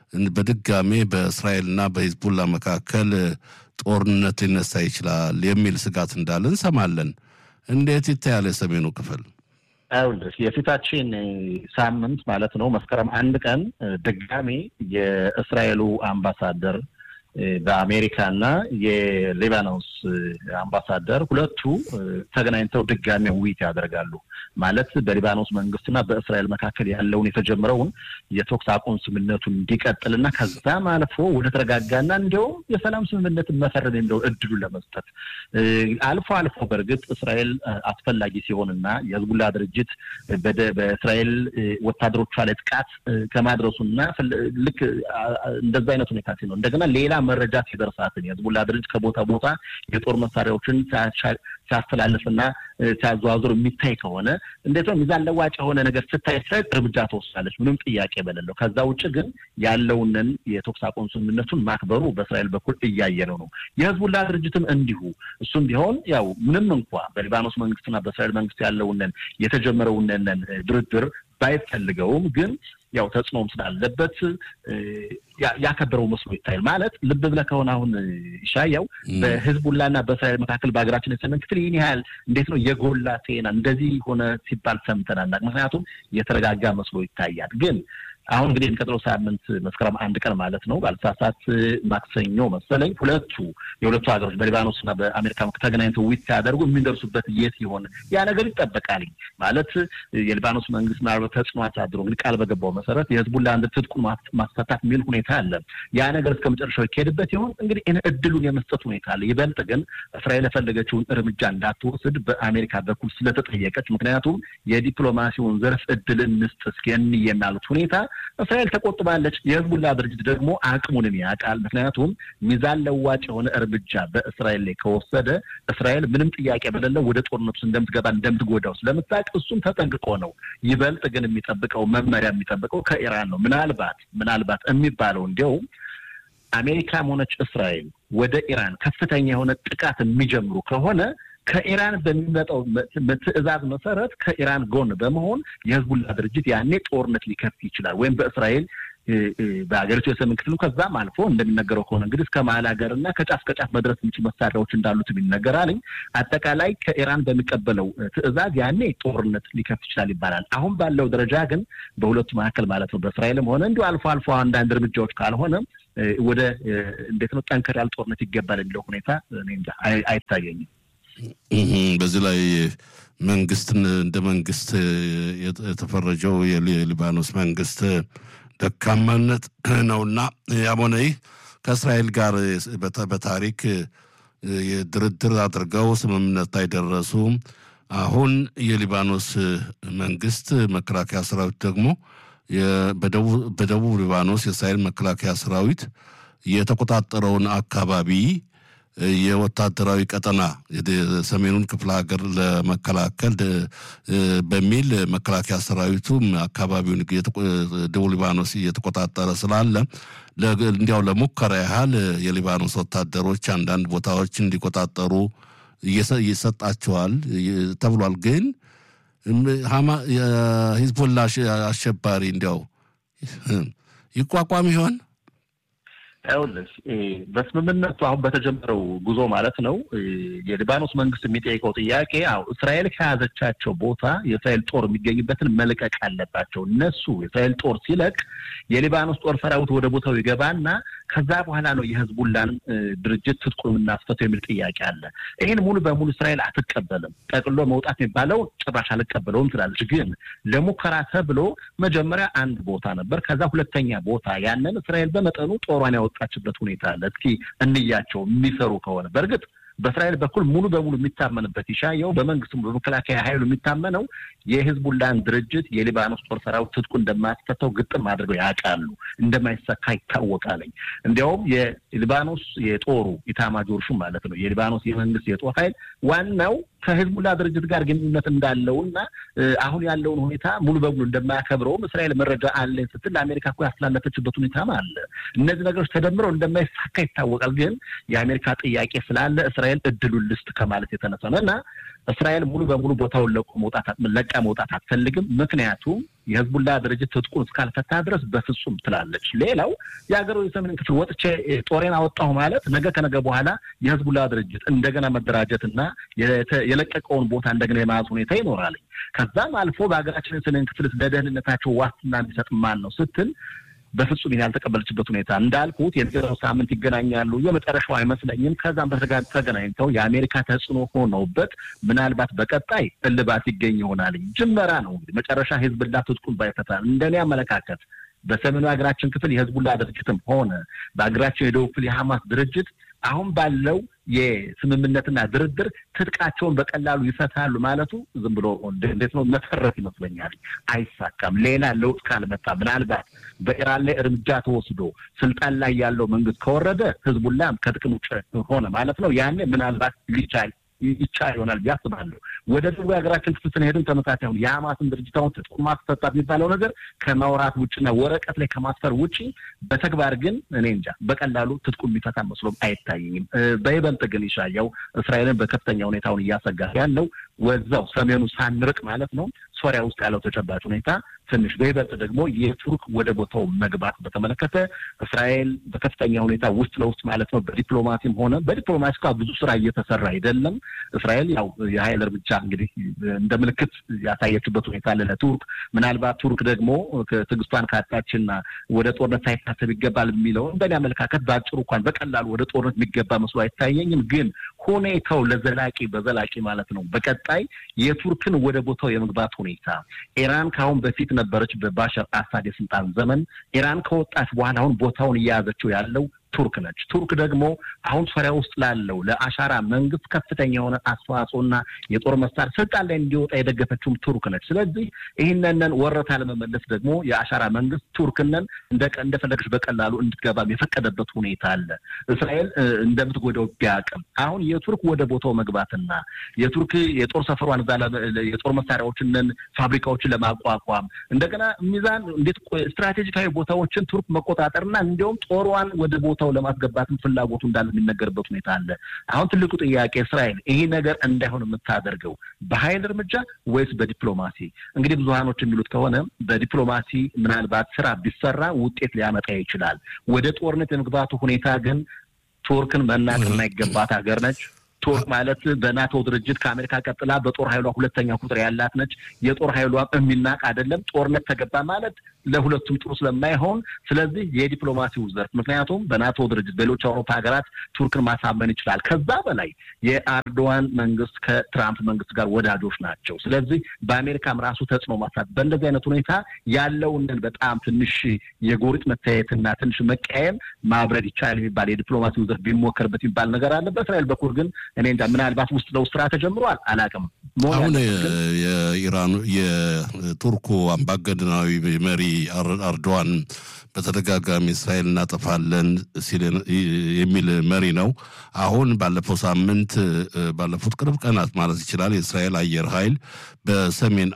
በድጋሜ በእስራኤልና በሂዝቦላ መካከል ጦርነት ሊነሳ ይችላል የሚል ስጋት እንዳለ እንሰማለን እንዴት ይታያል የሰሜኑ ክፍል አውልስ የፊታችን ሳምንት ማለት ነው መስከረም አንድ ቀን ድጋሜ የእስራኤሉ አምባሳደር በአሜሪካና የሊባኖስ አምባሳደር ሁለቱ ተገናኝተው ድጋሜ ውይይት ያደርጋሉ ማለት በሊባኖስ መንግስትና በእስራኤል መካከል ያለውን የተጀመረውን የተኩስ አቁም ስምምነቱን እንዲቀጥልና ከዛም አልፎ ወደ ተረጋጋና እንደው የሰላም ስምምነት መፈረም እንደው እድሉ ለመስጠት አልፎ አልፎ በርግጥ እስራኤል አስፈላጊ ሲሆንና የህዝቡላ ድርጅት በእስራኤል ወታደሮቿ ላይ ጥቃት ከማድረሱና ልክ እንደዛ አይነት ሁኔታ ሲሆን እንደገና ሌላ መረጃ ሲደርሳት የህዝቡላ ድርጅት ከቦታ ቦታ የጦር መሳሪያዎችን ሲያስተላልፍና ሲያዟዙር የሚታይ ከሆነ እንዴት ነው ሚዛን ለዋጭ የሆነ ነገር ስታይ እስራኤል እርምጃ ተወስዳለች ምንም ጥያቄ በሌለው ከዛ ውጭ ግን ያለውንን የተኩስ አቁም ስምምነቱን ማክበሩ በእስራኤል በኩል እያየነው ነው የህዝቡላ ድርጅትም እንዲሁ እሱም ቢሆን ያው ምንም እንኳን በሊባኖስ መንግስትና በእስራኤል መንግስት ያለውንን የተጀመረውንን ድርድር ባይፈልገውም ግን ያው ተጽኖም ስላለበት ያከበረው መስሎ ይታያል ማለት ልብ ብለ ከሆነ አሁን ይሻያው በህዝቡላና በእስራኤል መካከል በአገራችን የሰሜን ክፍል ይሄን ያህል እንዴት ነው የጎላ ቴና እንደዚህ ሆነ ሲባል ሰምተናል ምክንያቱም የተረጋጋ መስሎ ይታያል ግን አሁን እንግዲህ እንቀጥለው ሳምንት መስከረም አንድ ቀን ማለት ነው ባልሳሳት ማክሰኞ መሰለኝ ሁለቱ የሁለቱ ሀገሮች በሊባኖስና በአሜሪካ ተገናኝተው ውይይት ያደርጉ የሚደርሱበት የት ይሆን ያ ነገር ይጠበቃል ማለት የሊባኖስ መንግስት ማለት ተጽዕኖ አሳድሮ እንግዲህ ቃል በገባው መሰረት የህዝቡላ አንድ ትጥቁ ማስፈታት ምን ሁኔታ አለ ያ ነገር እስከመጨረሻው ይከድበት ይሆን እንግዲህ እነ እድሉን የመስጠት ሁኔታ አለ ይበልጥ ግን እስራኤል የፈለገችውን እርምጃ እንዳትወስድ በአሜሪካ በኩል ስለተጠየቀች ምክንያቱም የዲፕሎማሲውን ዘርፍ እድልን ንስጥ እስኪን የማሉት ሁኔታ እስራኤል ተቆጥባለች የህዝቡላ ድርጅት ደግሞ አቅሙንም ያቃል ምክንያቱም ሚዛን ለዋጭ የሆነ እርምጃ በእስራኤል ላይ ከወሰደ እስራኤል ምንም ጥያቄ በሌለው ወደ ጦርነቱ እንደምትገባ እንደምትጎዳው ስለምታቅ እሱም ተጠንቅቆ ነው ይበልጥ ግን የሚጠብቀው መመሪያ የሚጠብቀው ከኢራን ነው ምናልባት ምናልባት የሚባለው እንደው አሜሪካም ሆነች እስራኤል ወደ ኢራን ከፍተኛ የሆነ ጥቃት የሚጀምሩ ከሆነ ከኢራን በሚመጣው ትዕዛዝ መሰረት ከኢራን ጎን በመሆን የህዝቡላ ድርጅት ያኔ ጦርነት ሊከፍት ይችላል ወይም በእስራኤል በአገሪቱ የሰሜን ክፍል ከዛም አልፎ እንደሚነገረው ከሆነ እንግዲህ እስከ መሃል ሀገርና ከጫፍ ከጫፍ መድረስ የሚችሉ መሳሪያዎች እንዳሉት ይነገራል አጠቃላይ ከኢራን በሚቀበለው ትዕዛዝ ያኔ ጦርነት ሊከፍት ይችላል ይባላል አሁን ባለው ደረጃ ግን በሁለቱ መካከል ማለት ነው በእስራኤልም ሆነ እንዲሁ አልፎ አልፎ አንዳንድ እርምጃዎች ካልሆነ ወደ እንዴት ነው ጠንከር ያለ ጦርነት ይገባል የሚለው ሁኔታ እኔ እንጃ አይታየኝም በዚህ ላይ መንግስትን እንደ መንግስት የተፈረጀው የሊባኖስ መንግስት ደካማነት ነውና ያሞነይ ከእስራኤል ጋር በታሪክ የድርድር አድርገው ስምምነት ላይ ደረሱ አሁን የሊባኖስ መንግስት መከላከያ ሰራዊት ደግሞ በደቡብ በደቡብ ሊባኖስ የእስራኤል መከላከያ ሰራዊት የተቆጣጠረውን አካባቢ የወታደራዊ ቀጠና ሰሜኑን ክፍለ ሀገር ለመከላከል በሚል መከላከያ ሰራዊቱ አካባቢውን ደቡብ ሊባኖስ እየተቆጣጠረ ስላለ እንዲያው ለሙከራ ያህል የሊባኖስ ወታደሮች አንዳንድ ቦታዎች እንዲቆጣጠሩ እየሰጣቸዋል ተብሏል ግን ሃማ የሂዝቦላ አሸባሪ እንዲያው ይቋቋም ይሆን አውልስ በስምምነቱ አሁን በተጀመረው ጉዞ ማለት ነው የሊባኖስ መንግስት የሚጠይቀው ጥያቄ አው እስራኤል ከያዘቻቸው ቦታ የእስራኤል ጦር የሚገኝበትን መልቀቅ አለባቸው እነሱ የእስራኤል ጦር ሲለቅ የሊባኖስ ጦር ሰራዊት ወደ ቦታው ይገባና ከዛ በኋላ ነው የህዝቡላን ድርጅት ትጥቁን እናስፈተው የሚል ጥያቄ አለ ይሄን ሙሉ በሙሉ እስራኤል አትቀበልም ጠቅሎ መውጣት የሚባለው ጭራሽ አልቀበለውም ትላለች ግን ለሙከራ ተብሎ መጀመሪያ አንድ ቦታ ነበር ከዛ ሁለተኛ ቦታ ያንን እስራኤል በመጠኑ ጦሯን ያወጣችበት ሁኔታ አለ እስኪ እንያቸው የሚሰሩ ከሆነ በርግጥ በእስራኤል በኩል ሙሉ በሙሉ የሚታመንበት ይሻየው በመንግስቱም በመከላከያ ኃይሉ የሚታመነው የህዝቡላን ድርጅት የሊባኖስ ጦር ሰራዊት ትጥቁ እንደማያስፈታው ግጥም አድርገው ያቃሉ እንደማይሰካ ይታወቃል እንዲያውም የሊባኖስ የጦሩ ኢታማጆር ሹም ማለት ነው የሊባኖስ የመንግስት የጦር ኃይል ዋናው ከህዝቡላ ድርጅት ጋር ግንኙነት እንዳለውና አሁን ያለውን ሁኔታ ሙሉ በሙሉ እንደማያከብረው እስራኤል መረጃ አለ ስትል አሜሪካ እኮ ያስላለፈችበት ሁኔታ አለ እነዚህ ነገሮች ተደምረው እንደማይሳካ ይታወቃል ግን የአሜሪካ ጥያቄ ስላለ እስራኤል እድሉን ልስጥ ከማለት የተነሳና እስራኤል ሙሉ በሙሉ ቦታውን ለቆ መውጣት ለቃ መውጣት አትፈልግም ምክንያቱም የህዝቡላ ድርጅት ትጥቁን እስካልፈታ ድረስ በፍጹም ትላለች። ሌላው የሀገሩ የሰሜን ክፍል ወጥቼ ጦሬን አወጣሁ ማለት ነገ ከነገ በኋላ የህዝቡላ ድርጅት እንደገና መደራጀትና የለቀቀውን ቦታ እንደገና የማዝ ሁኔታ ይኖራል። ከዛም አልፎ በአገራችን የሰሜን ክፍል ለደህንነታቸው ዋስትና እንዲሰጥ ማን ነው ስትል በፍጹም ያልተቀበለችበት ሁኔታ እንዳልኩት የነገው ሳምንት ይገናኛሉ የመጨረሻው አይመስለኝም። ከዛም በተጋር ተገናኝተው የአሜሪካ ተጽዕኖ ሆነውበት ምናልባት በቀጣይ እልባት ይገኝ ይሆናል። ጅመራ ነው እንግዲህ መጨረሻ ህዝብላ ትጥቁን ባይፈታ እንደኔ አመለካከት በሰሜኑ ሀገራችን ክፍል የህዝቡላ ድርጅትም ሆነ በአገራችን የደቡብ ክፍል የሐማስ ድርጅት አሁን ባለው የስምምነትና ድርድር ትጥቃቸውን በቀላሉ ይፈታሉ ማለቱ ዝም ብሎ እንዴት ነው መፈረፍ ይመስለኛል። አይሳካም። ሌላ ለውጥ ካልመጣ ምናልባት በኢራን ላይ እርምጃ ተወስዶ ስልጣን ላይ ያለው መንግስት ከወረደ ህዝቡላም ከጥቅም ውጭ ሆነ ማለት ነው። ያኔ ምናልባት ሊቻል ይቻል ይሆናል ያስባለሁ። ወደ ደቡብ ሀገራችን ክፍል ስንሄድም ተመሳሳይ ነው። የሐማስን ድርጅታውን ትጥቅ ማስፈታት የሚባለው ነገር ከማውራት ውጭና ወረቀት ላይ ከማስፈር ውጪ በተግባር ግን እኔ እንጃ በቀላሉ ትጥቁ የሚፈታ መስሎም አይታየኝም። በይበልጥ ግን ይሻያው እስራኤልን በከፍተኛ ሁኔታውን እያሰጋ ያለው ወዛው ሰሜኑ ሳንርቅ ማለት ነው ሶሪያ ውስጥ ያለው ተጨባጭ ሁኔታ ትንሽ በይበልጥ ደግሞ የቱርክ ወደ ቦታው መግባት በተመለከተ እስራኤል በከፍተኛ ሁኔታ ውስጥ ለውስጥ ማለት ነው በዲፕሎማሲም ሆነ በዲፕሎማሲ ጋር ብዙ ስራ እየተሰራ አይደለም። እስራኤል ያው የኃይል እርምጃ እንግዲህ እንደ ምልክት ያሳየችበት ሁኔታ አለ ለቱርክ። ምናልባት ቱርክ ደግሞ ትግስቷን ካጣችና ወደ ጦርነት ሳይታሰብ ይገባል የሚለው እንደኔ አመለካከት ባጭሩ እንኳን በቀላሉ ወደ ጦርነት የሚገባ መስሎ አይታየኝም። ግን ሁኔታው ለዘላቂ በዘላቂ ማለት ነው በቀጣይ የቱርክን ወደ ቦታው የመግባት ሁኔታ ኢራን ካሁን በፊት ነበረች በባሻር አሳድ የስልጣን ዘመን። ኢራን ከወጣች በኋላ አሁን ቦታውን እያያዘችው ያለው ቱርክ ነች። ቱርክ ደግሞ አሁን ሶሪያ ውስጥ ላለው ለአሻራ መንግስት ከፍተኛ የሆነ አስተዋጽኦና የጦር መሳሪያ ስልጣን ላይ እንዲወጣ የደገፈችው ቱርክ ነች። ስለዚህ ይሄንን ወረታ ለመመለስ ደግሞ የአሻራ መንግስት ቱርክንን እንደፈለገች በቀላሉ እንድትገባ የፈቀደበት ሁኔታ አለ። እስራኤል እንደምትጎዳው ቢያቅም አሁን የቱርክ ወደ ቦታው መግባትና የቱርክ የጦር ሰፈሯን የጦር መሳሪያዎችን ፋብሪካዎችን ለማቋቋም እንደገና ሚዛን እንዴት ስትራቴጂካዊ ቦታዎችን ቱርክ መቆጣጠርና እንዲያውም ጦሯን ወደ ቦታው ለማስገባትም ፍላጎቱ እንዳለ የሚነገርበት ሁኔታ አለ። አሁን ትልቁ ጥያቄ እስራኤል ይሄ ነገር እንዳይሆን የምታደርገው በኃይል እርምጃ ወይስ በዲፕሎማሲ? እንግዲህ ብዙሃኖች የሚሉት ከሆነ በዲፕሎማሲ ምናልባት ስራ ቢሰራ ውጤት ሊያመጣ ይችላል። ወደ ጦርነት የመግባቱ ሁኔታ ግን ቱርክን መናቅ የማይገባት ሀገር ነች። ቱርክ ማለት በናቶ ድርጅት ከአሜሪካ ቀጥላ በጦር ኃይሏ ሁለተኛ ቁጥር ያላት ነች። የጦር ኃይሏ የሚናቅ አይደለም። ጦርነት ተገባ ማለት ለሁለቱም ጥሩ ስለማይሆን ስለዚህ የዲፕሎማሲው ዘርፍ ምክንያቱም በናቶ ድርጅት በሌሎች አውሮፓ ሀገራት ቱርክን ማሳመን ይችላል። ከዛ በላይ የአርዶዋን መንግስት ከትራምፕ መንግስት ጋር ወዳጆች ናቸው። ስለዚህ በአሜሪካም ራሱ ተጽዕኖ ማሳደር በእንደዚህ አይነት ሁኔታ ያለውን በጣም ትንሽ የጎሪጥ መታየትና ትንሽ መቀየም ማብረድ ይቻላል የሚባል የዲፕሎማሲው ዘርፍ ቢሞከርበት የሚባል ነገር አለ። በእስራኤል በኩል ግን እኔ እንጃ ምናልባት ውስጥ ለውስጥ ስራ ተጀምሯል አላውቅም። አሁን የኢራኑ የቱርኩ አምባገነናዊ መሪ አርዶዋን በተደጋጋሚ እስራኤል እናጠፋለን ሲል የሚል መሪ ነው። አሁን ባለፈው ሳምንት ባለፉት ቅርብ ቀናት ማለት ይችላል የእስራኤል አየር ኃይል በሰሜን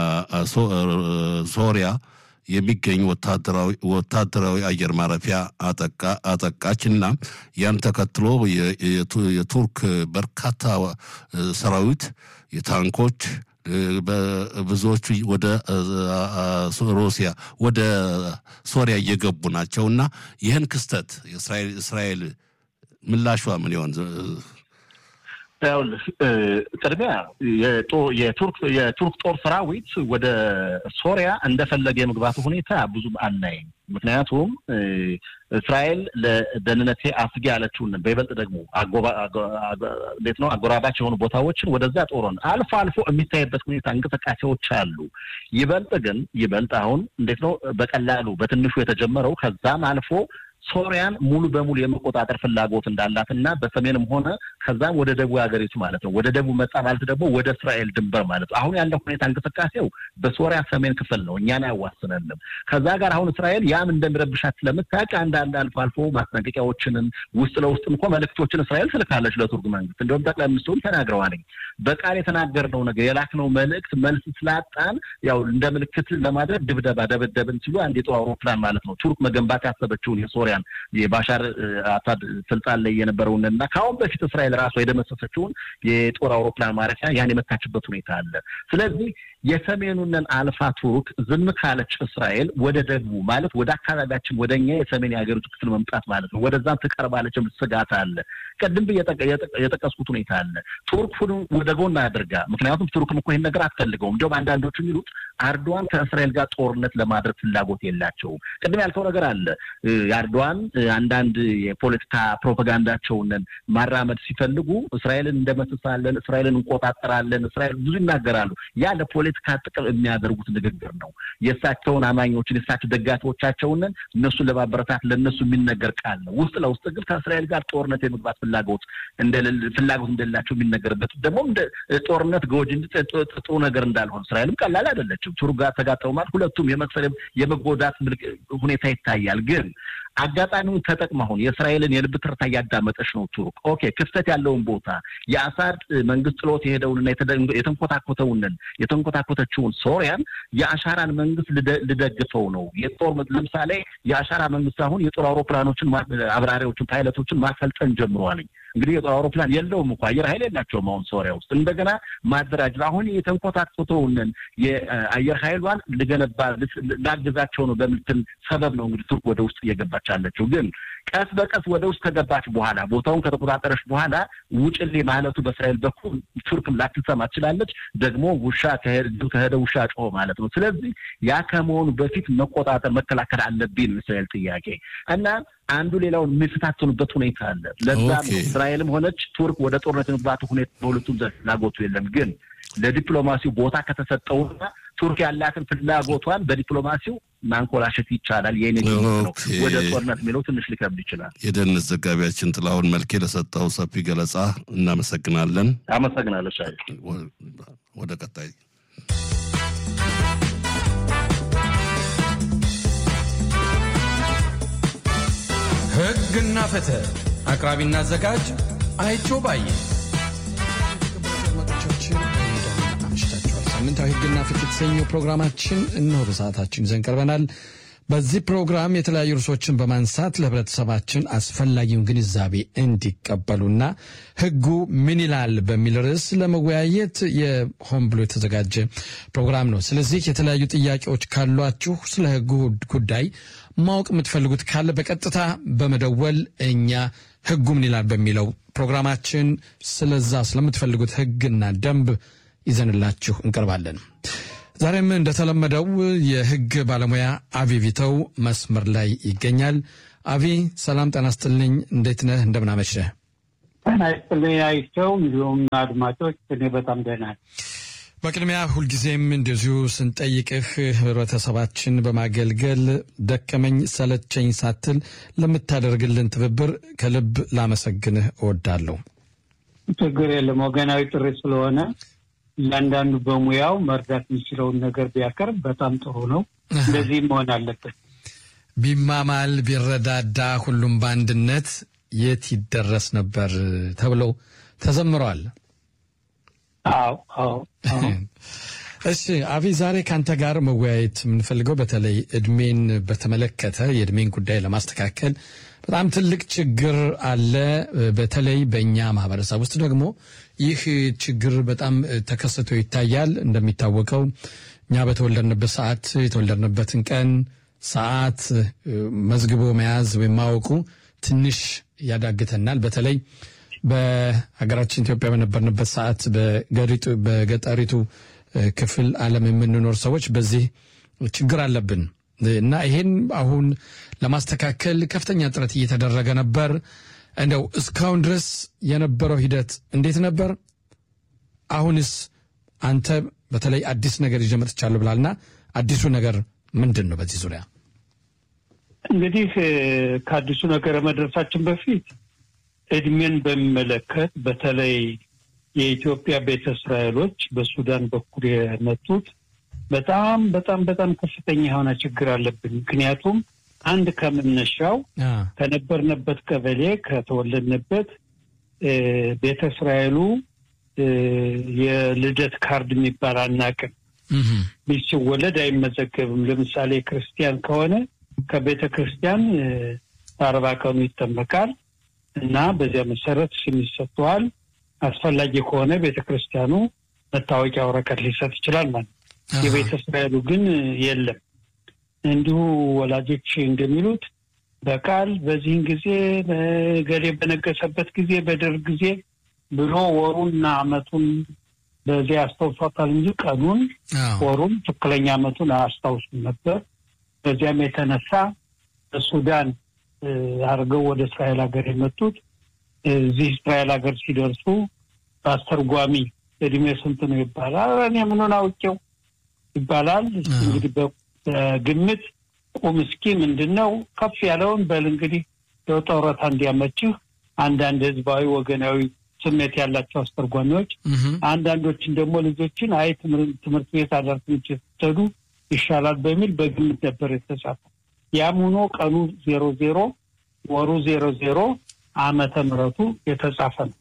ሶሪያ የሚገኝ ወታደራዊ ወታደራዊ አየር ማረፊያ አጠቃ አጠቃችና ያን ተከትሎ የቱርክ በርካታ ሰራዊት የታንኮች በብዙዎቹ ወደ ሩሲያ ወደ ሶሪያ እየገቡ ናቸውና ይህን ክስተት የእስራኤል እስራኤል ምላሿ ምን ይሆን? ቅድሚያ የቱርክ የቱርክ ጦር ሰራዊት ወደ ሶሪያ እንደፈለገ የመግባቱ ሁኔታ ብዙም አናይም። ምክንያቱም እስራኤል ለደህንነቴ አስጊ ያለችውን በይበልጥ ደግሞ እንዴት ነው አጎራባች የሆኑ ቦታዎችን ወደዛ ጦሩን አልፎ አልፎ የሚታይበት ሁኔታ እንቅስቃሴዎች አሉ። ይበልጥ ግን ይበልጥ አሁን እንዴት ነው በቀላሉ በትንሹ የተጀመረው ከዛም አልፎ ሶሪያን ሙሉ በሙሉ የመቆጣጠር ፍላጎት እንዳላትና በሰሜንም ሆነ ከዛም ወደ ደቡብ ሀገሪቱ ማለት ነው ወደ ደቡብ መጣ ማለት ደግሞ ወደ እስራኤል ድንበር ማለት ነው። አሁን ያለው ሁኔታ እንቅስቃሴው በሶሪያ ሰሜን ክፍል ነው፣ እኛን አያዋስነንም። ከዛ ጋር አሁን እስራኤል ያም እንደሚረብሻት ስለምታውቅ አንድ አንድ አልፎ አልፎ ማስጠንቀቂያዎችን ውስጥ ለውስጥ እንኳን መልእክቶችን እስራኤል ትልካለች ለቱርክ መንግስት። እንደውም ጠቅላይ ሚኒስትሩ ተናግረዋል። በቃል የተናገርነው ነገር የላክነው መልእክት መልስ ስላጣን ያው እንደ ምልክት ለማድረግ ድብደባ ደበደብን ሲሉ አንድ የጦር አውሮፕላን ማለት ነው ቱርክ መገንባት ያሰበችውን የሶሪያ ሶሪያን የባሻር አሳድ ስልጣን ላይ የነበረውንና ካሁን በፊት እስራኤል ራሱ የደመሰሰችውን የጦር አውሮፕላን ማረፊያ ያን የመታችበት ሁኔታ አለ ስለዚህ የሰሜኑንን አልፋ ቱርክ ዝም ካለች እስራኤል ወደ ደቡብ ማለት ወደ አካባቢያችን ወደኛ የሰሜን ያገሪቱ ክፍል መምጣት ማለት ነው ወደዛም ተቀርባለች ስጋት አለ ቀድም የጠቀስኩት ሁኔታ አለ ቱርክ ወደ ጎን አድርጋ ምክንያቱም ቱርክም እኮ ይሄን ነገር አትፈልገውም እንደውም አንዳንዶቹ የሚሉት አርዶዋን ከእስራኤል ጋር ጦርነት ለማድረግ ፍላጎት የላቸውም ቀድም ያልከው ነገር አለ አርዶዋን አንዳንድ የፖለቲካ ፕሮፓጋንዳቸውን ማራመድ ሲፈልጉ እስራኤልን እንደመስሳለን እስራኤልን እንቆጣጣራለን እስራኤል ብዙ ይናገራሉ ያ ለፖለቲካ ጥቅም የሚያደርጉት ንግግር ነው የሳቸውን አማኞችን የሳቸው ደጋፊዎቻቸውን እነሱ ለማበረታት ለነሱ የሚነገር ቃል ነው ውስጥ ለውስጥ ግን ከእስራኤል ጋር ጦርነት የመግባት ፍላጎት እንደሌለ ፍላጎት እንደሌላቸው የሚነገርበት ደግሞ እንደ ጦርነት ጎጅ ጥሩ ነገር እንዳልሆነ እስራኤልም ቀላል አይደለችም ቱርክ ጋር ተጋጠው ማለት ሁለቱም የመክሰል የመጎዳት ሁኔታ ይታያል ግን አጋጣሚውን ተጠቅመው የእስራኤልን የልብ ትርታ ያዳመጠች ነው ቱርክ ኦኬ ክፍተት ያለውን ቦታ የአሳድ መንግስት ጥሎት የሄደውንና የተንኮታኮተውን የተንኮታኮተችውን ሶሪያን የአሻራን መንግስት ልደግፈው ነው የጦር ለምሳሌ የአሻራ መንግስት አሁን የጦር አውሮፕላኖችን አብራሪዎችን ፓይለቶችን ማሰልጠን ጀምሯል እንግዲህ የጦር አውሮፕላን የለውም እንኳን አየር ኃይል የላቸውም አሁን ሶሪያ ውስጥ እንደገና ማደራጅ አሁን የተንኮታኮተውን የአየር ኃይሏን ልገነባ ላግዛቸው ነው በሚል ሰበብ ነው እንግዲህ ቱርክ ወደ ውስጥ እየገባች አለችው ግን ቀስ በቀስ ወደ ውስጥ ከገባች በኋላ ቦታውን ከተቆጣጠረች በኋላ ውጭልኝ ማለቱ በእስራኤል በኩል ቱርክም ላትሰማ ትችላለች ደግሞ ውሻ ከሄደ ከሄደ ውሻ ጮህ ማለት ነው ስለዚህ ያ ከመሆኑ በፊት መቆጣጠር መከላከል አለብኝ እስራኤል ጥያቄ እና አንዱ ሌላውን የሚፈታተኑበት ሁኔታ አለ ለዛ እስራኤልም ሆነች ቱርክ ወደ ጦርነት መግባቱ ሁኔታ በሁለቱም ዘላጎቱ የለም ግን ለዲፕሎማሲው ቦታ ከተሰጠውና ቱርክ ያላትን ፍላጎቷን በዲፕሎማሲው ማንኮላሸት ይቻላል የኔ ነው ወደ ጦርነት የሚለው ትንሽ ሊከብድ ይችላል የደህንነት ዘጋቢያችን ጥላሁን መልኬ ለሰጠው ሰፊ ገለጻ እናመሰግናለን አመሰግናለሁ ሻይ ወደ ቀጣይ ህግና ፍትህ አቅራቢና አዘጋጅ አይቸው ባየ ሳምንታዊ ህግና ፍትህ የተሰኘው ፕሮግራማችን እነሆ በሰዓታችን ይዘን ቀርበናል በዚህ ፕሮግራም የተለያዩ ርዕሶችን በማንሳት ለህብረተሰባችን አስፈላጊውን ግንዛቤ እንዲቀበሉና ህጉ ምን ይላል በሚል ርዕስ ለመወያየት የሆን ብሎ የተዘጋጀ ፕሮግራም ነው ስለዚህ የተለያዩ ጥያቄዎች ካሏችሁ ስለ ህጉ ጉዳይ ማወቅ የምትፈልጉት ካለ በቀጥታ በመደወል እኛ ህጉ ምን ይላል በሚለው ፕሮግራማችን ስለዛ ስለምትፈልጉት ህግና ደንብ ይዘንላችሁ እንቀርባለን ዛሬም እንደተለመደው የህግ ባለሙያ አቪ ቪተው መስመር ላይ ይገኛል አቪ ሰላም ጤና ይስጥልኝ እንዴት ነህ እንደምን አመሸህ ጤና ይስጥልኝ አይቸው እንዲሁም አድማጮች እኔ በጣም ደህና ነኝ በቅድሚያ ሁልጊዜም እንደዚሁ ስንጠይቅህ ህብረተሰባችን በማገልገል ደከመኝ ሰለቸኝ ሳትል ለምታደርግልን ትብብር ከልብ ላመሰግንህ እወዳለሁ ችግር የለም ወገናዊ ጥሪ ስለሆነ ያንዳንዱ በሙያው መርዳት የሚችለውን ነገር ቢያቀርብ በጣም ጥሩ ነው እንደዚህ መሆን አለበት ቢማማል ቢረዳዳ ሁሉም በአንድነት የት ይደረስ ነበር ተብለው ተዘምሯል አዎ አዎ እሺ አቪ ዛሬ ካንተ ጋር መወያየት የምንፈልገው በተለይ እድሜን በተመለከተ የእድሜን ጉዳይ ለማስተካከል በጣም ትልቅ ችግር አለ በተለይ በእኛ ማህበረሰብ ውስጥ ደግሞ ይህ ችግር በጣም ተከስቶ ይታያል እንደሚታወቀው እኛ በተወለድንበት ሰዓት የተወለድንበትን ቀን ሰዓት መዝግቦ መያዝ ወይም ማወቁ ትንሽ ያዳግተናል በተለይ በሀገራችን ኢትዮጵያ በነበርንበት ሰዓት በገሪቱ በገጠሪቱ ክፍል ዓለም የምንኖር ሰዎች በዚህ ችግር አለብን እና ይሄን አሁን ለማስተካከል ከፍተኛ ጥረት እየተደረገ ነበር እንደው እስካሁን ድረስ የነበረው ሂደት እንዴት ነበር አሁንስ አንተ በተለይ አዲስ ነገር ይጀምርቻለሁ ብላልና አዲሱ ነገር ምንድነው በዚህ ዙሪያ እንግዲህ ከአዲሱ ነገር መድረሳችን በፊት እድሜን በሚመለከት በተለይ የኢትዮጵያ ቤተ እስራኤሎች በሱዳን በኩል የመጡት በጣም በጣም በጣም ከፍተኛ የሆነ ችግር አለብን ምክንያቱም አንድ ከመነሻው ከነበርንበት ቀበሌ ከተወለድንበት ቤተ እስራኤሉ የልደት ካርድ የሚባል አናውቅም ቢሲወለድ አይመዘገብም ለምሳሌ ክርስቲያን ከሆነ ከቤተ ክርስቲያን አርባ ቀኑ ይጠመቃል እና በዚያ መሰረት ስም ይሰጠዋል። አስፈላጊ ከሆነ ቤተክርስቲያኑ መታወቂያ ወረቀት ሊሰጥ ይችላል ማለት ነው። የቤተ እስራኤሉ ግን የለም። እንዲሁ ወላጆች እንደሚሉት በቃል በዚህን ጊዜ ገሌ በነገሰበት ጊዜ በደርግ ጊዜ ብሎ ወሩና አመቱን በዚያ አስተውፋታል እንጂ ቀኑን ወሩን ትክክለኛ አመቱን አያስታውስም ነበር። በዚያም የተነሳ በሱዳን አርገው ወደ እስራኤል ሀገር የመጡት እዚህ እስራኤል ሀገር ሲደርሱ በአስተርጓሚ እድሜ ስንት ነው ይባላል። እኔ ምኑን አውቄው ይባላል። እንግዲህ በግምት ቁም እስኪ ምንድነው ከፍ ያለውን በል እንግዲህ የወጣውራታ እንዲያመችህ አንዳንድ ህዝባዊ ወገናዊ ስሜት ያላቸው አስተርጓሚዎች አንዳንዶችን ደግሞ ልጆችን አይ ትምህርት ቤት አዳርተው ይተዱ ይሻላል በሚል በግምት ነበር የተጻፈው። ያም ሆኖ ቀኑ ዜሮ ዜሮ ወሩ ዜሮ ዜሮ ዓመተ ምህረቱ የተጻፈ ነው።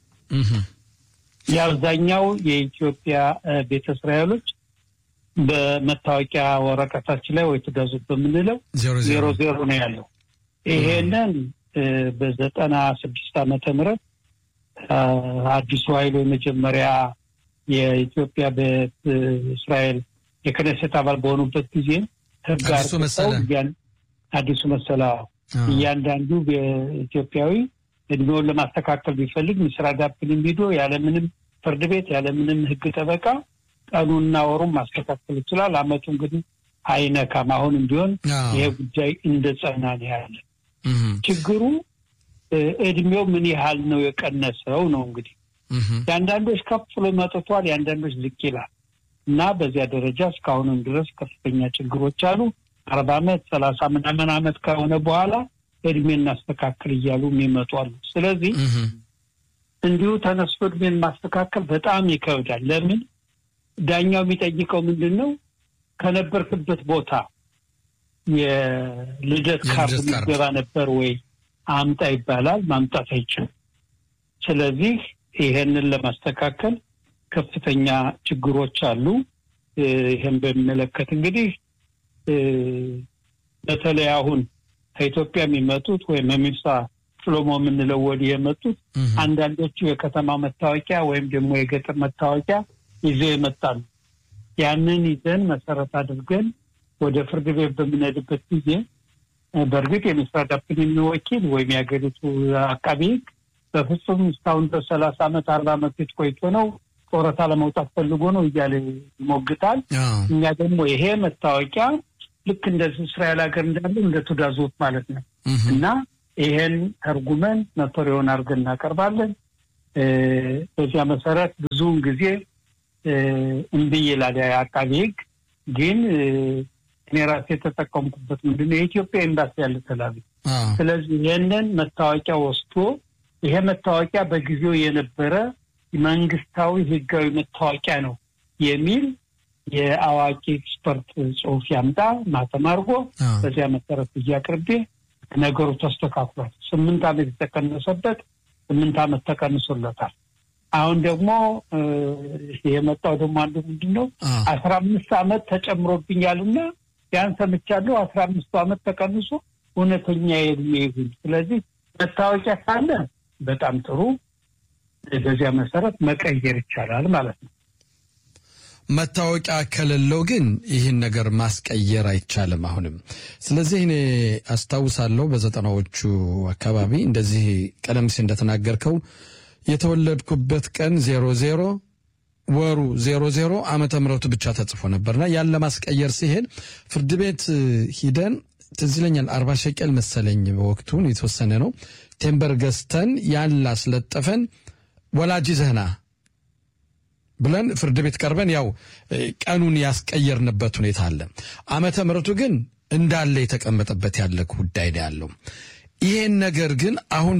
ያብዛኛው የኢትዮጵያ ቤተ እስራኤሎች በመታወቂያ ወረቀታችን ላይ ወይ ተዳዙ በመንለው ዜሮ ዜሮ ነው ያለው። ይሄንን በዘጠና ስድስት ዓመተ ምህረት አዲሱ ኃይሉ መጀመሪያ የኢትዮጵያ በእስራኤል የክነሴት አባል በሆኑበት ጊዜ ተጋርቶ ያን አዲሱ መሰላ እያንዳንዱ በኢትዮጵያዊ እድሜውን ለማስተካከል ቢፈልግ ምስራዳ ፕሊም ቪዲዮ ያለ ምንም ፍርድ ቤት ያለ ምንም ህግ ጠበቃ ቀኑና ወሩን ማስተካከል ይችላል። አመቱ እንግዲህ አይነካም። አሁን እንዲሆን ይሄ ጉዳይ እንደጸና ነው ያለ። ችግሩ እድሜው ምን ያህል ነው የቀነሰው ነው እንግዲህ። ያንዳንዶች ከፍ ብሎ መጥቷል፣ ያንዳንዶች ዝቅ ይላል እና በዚያ ደረጃ እስካሁንም ድረስ ከፍተኛ ችግሮች አሉ። አርባ አመት ሰላሳ ምናምን አመት ከሆነ በኋላ እድሜን እናስተካክል እያሉ የሚመጣሉ። ስለዚህ እንዲሁ ተነስቶ እድሜን ማስተካከል በጣም ይከብዳል። ለምን ዳኛው የሚጠይቀው ምንድነው ከነበርክበት ቦታ የልደት ካርድ ገባ ነበር ወይ አምጣ ይባላል። ማምጣት አይችልም። ስለዚህ ይሄንን ለማስተካከል ከፍተኛ ችግሮች አሉ። ይሄን በሚመለከት እንግዲህ በተለይ አሁን ከኢትዮጵያ የሚመጡት ወይ መሚሳ ፍሎሞ ምንለው ወዲህ የመጡት አንዳንዶቹ የከተማ መታወቂያ ወይም ደግሞ የገጠር መታወቂያ ይዘው ይመጣሉ። ያንን ይዘን መሰረት አድርገን ወደ ፍርድ ቤት በምንሄድበት ጊዜ በርግጥ የሚስተዳደር ወኪል ወይም ያገሪቱ አቃቤ በፍጹም እስካሁን በሰላሳ አመት አርባ አመት ቆይቶ ነው ጦረታ ለመውጣት ፈልጎ ነው እያለ ይሞግታል። እኛ ደግሞ ይሄ መታወቂያ ልክ እንደ እስራኤል ሀገር እንዳለ እንደ ቱዳዞት ማለት ነው እና ይሄን ተርጉመን ነቶሪውን አድርገን እናቀርባለን። በዚያ መሰረት ብዙውን ጊዜ እንዴ ይላል አቃቤ ሕግ። ግን እኔ ራሴ ተጠቀምኩበት ምንድነው የኢትዮጵያ ኤምባሲ ያለ ተላቢ። ስለዚህ ይሄንን መታወቂያ ወስዶ ይሄ መታወቂያ በጊዜው የነበረ መንግስታዊ ህጋዊ መታወቂያ ነው የሚል የአዋቂ ኤክስፐርት ጽሁፍ ያምጣ ማተማርጎ በዚያ መሰረት ያቀርብ ነገሩ ተስተካክሏል። ስምንት አመት ተቀነሰበት ስምንት አመት ተቀንሶለታል። አሁን ደግሞ የመጣው ደግሞ አንዱ ምንድነው አስራ አምስት አመት ተጨምሮብኛልና ያን ሰምቻለሁ አስራ አምስት አመት ተቀንሶ እውነተኛ የእድሜ ይሁን። ስለዚህ መታወቂያ ካለ በጣም ጥሩ በዚያ መሰረት መቀየር ይቻላል ማለት ነው። መታወቂያ ከሌለው ግን ይህን ነገር ማስቀየር አይቻልም አሁንም። ስለዚህ እኔ አስታውሳለሁ በዘጠናዎቹ አካባቢ እንደዚህ ቀደም ሲል እንደተናገርከው የተወለድኩበት ቀን ዜሮ ዜሮ ወሩ ዜሮ ዜሮ ዓመተ ምህረቱ ብቻ ተጽፎ ነበርና ያን ለማስቀየር ሲሄድ ፍርድ ቤት ሂደን ትዝለኛል አርባ ሸቀል መሰለኝ በወቅቱን የተወሰነ ነው ቴምበር ገዝተን ያን ላስለጠፈን ወላጅ ዘህና ብለን ፍርድ ቤት ቀርበን ያው ቀኑን ያስቀየርንበት ሁኔታ አለ። ዓመተ ምህረቱ ግን እንዳለ የተቀመጠበት ያለ ጉዳይ ያለው ይሄን ነገር ግን አሁን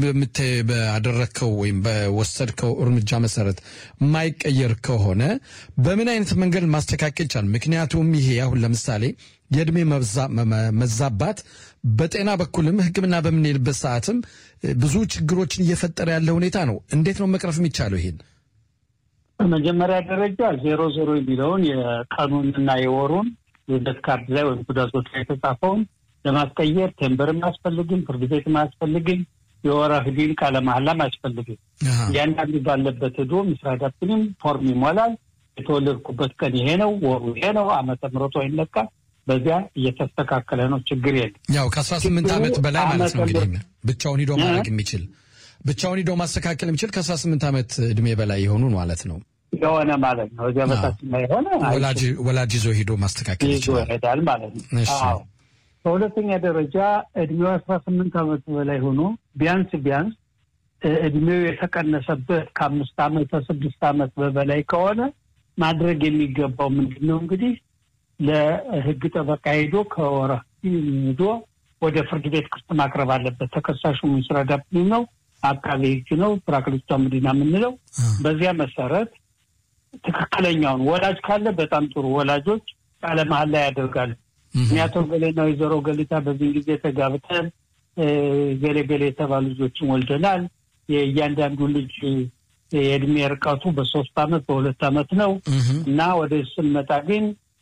በአደረከው ወይም በወሰድከው እርምጃ መሰረት ማይቀየር ከሆነ በምን አይነት መንገድ ማስተካከል ይቻላል? ምክንያቱም ይሄ አሁን ለምሳሌ የእድሜ መዛባት በጤና በኩልም ህክምና በምንሄድበት ሰዓትም ብዙ ችግሮችን እየፈጠረ ያለ ሁኔታ ነው። እንዴት ነው መቅረፍ የሚቻለው ይሄን? በመጀመሪያ ደረጃ ዜሮ ዜሮ የሚለውን የቀኑንና የወሩን የልደት ካርድ ላይ ወይም ቱዳዞት ላይ የተጻፈውን ለማስቀየር ቴምበር ማስፈልግም ፍርድ ቤት ማስፈልግም የወራህ ዲን ቃለ መሐላ ማስፈልግም ያንዳንዱ ባለበት ሄዶ ምስራዳብንም ፎርም ይሞላል የተወለድኩበት ቀን ይሄ ነው ወሩ ይሄ ነው ዓመተ ምህረቱ አይለካ በዚያ እየተስተካከለ ነው ችግር የለም ያው ከ18 ዓመት በላይ ማለት ነው እንግዲህ ብቻውን ሄዶ ማድረግ የሚችል ብቻውን ሄዶ ማስተካከል የሚችል ከ18 ዓመት እድሜ በላይ የሆኑ ማለት ነው የሆነ ማለት ነው እዚያ በታች ላይ ሆነ ወላጅ ወላጅ ይዞ ሄዶ ማስተካከል ይችላል ማለት ነው አዎ በሁለተኛ ደረጃ እድሜው አስራ ስምንት ዓመት በላይ ሆኖ ቢያንስ ቢያንስ እድሜው የተቀነሰበት ከአምስት ዓመት ከስድስት ዓመት በላይ ከሆነ ማድረግ የሚገባው ምንድነው እንግዲህ ለህግ ጠበቃ ሄዶ ከወራ ሄዶ ወደ ፍርድ ቤት ክስ ማቅረብ አለበት ተከሳሹ ምስራዳብኝ ነው አቃቤ ህግ ነው ፕራክቲካ ምንድነው ምንለው በዚያ መሰረት ትክክለኛውን ወላጅ ካለ በጣም ጥሩ ወላጆች ቃለ መሐላ ያደርጋሉ ምክንያቱም ገሌና ወይዘሮ ገሊታ በዚህ ጊዜ ተጋብተን ገሌ ገሌ የተባሉ ልጆችን ወልደናል የእያንዳንዱ ልጅ የእድሜ ርቀቱ በሶስት ዓመት በሁለት ዓመት ነው እና ወደ ስንመጣ ግን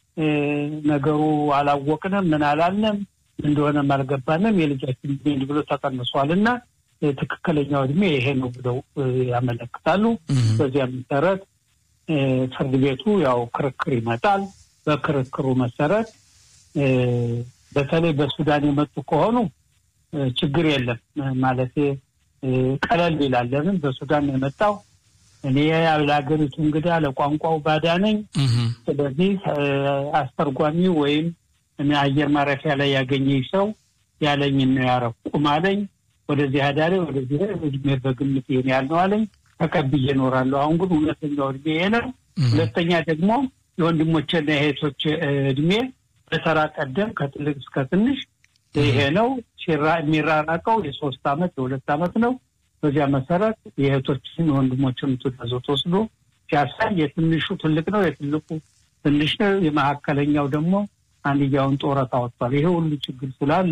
ነገሩ አላወቅንም ምን አላልንም እንደሆነ ማልገባንም የልጃችን እድሜ ብሎ ተቀንሷልና ትክክለኛው እድሜ ይሄ ነው ብለው ያመለክታሉ በዚያ መሰረት ፍርድ ቤቱ ያው ክርክር ይመጣል በክርክሩ መሰረት በተለይ በሱዳን የመጡ ከሆኑ ችግር የለም ማለት ቀለል ይላል ለምን በሱዳን የመጣው እኔ ያላገሩት እንግዳ ለቋንቋው ባዳ ነኝ ስለዚህ አስተርጓሚ ወይም እኔ አየር ማረፊያ ላይ ያገኘኝ ሰው ያለኝ ነው ያረቁ ማለኝ ወደዚህ አዳሪ ወደዚህ እድሜ በግምት ይሄን ያለው አለኝ ተቀብዬ እኖራለሁ አሁን ግን ሁለተኛው እድሜ ነው ሁለተኛ ደግሞ የወንድሞቼና እህቶቼ እድሜ በተራ ቀደም ከትልቅ እስከ ትንሽ ይሄ ነው ሲራ የሚራራቀው የሶስት ዓመት የሁለት ዓመት ነው በዚያ መሰረት የእህቶችን ወንድሞችን ተዘውቶ ወስዶ ሲያሳይ የትንሹ ትልቅ ነው የትልቁ ትንሽ ነው የማከለኛው ደግሞ አንድያውን ጦረታ ወጥቷል ይሄ ሁሉ ችግር ስላለ